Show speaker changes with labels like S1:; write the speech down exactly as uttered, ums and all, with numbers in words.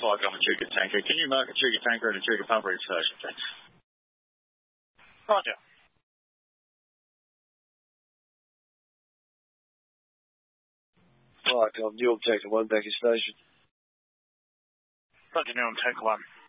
S1: five on the Trigger tanker. Can you mark a Trigger tanker and a Trigger pumper excursion, please?
S2: Roger.
S3: Right, I'm New Tanker one back in station.
S2: Roger, New Tanker one.